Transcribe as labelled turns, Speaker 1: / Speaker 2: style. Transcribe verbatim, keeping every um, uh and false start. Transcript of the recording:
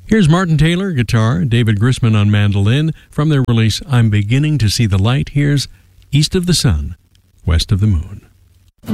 Speaker 1: Here's Martin Taylor, guitar, David Grisman on mandolin. From their release, I'm Beginning to See the Light, here's East of the Sun, West of the Moon.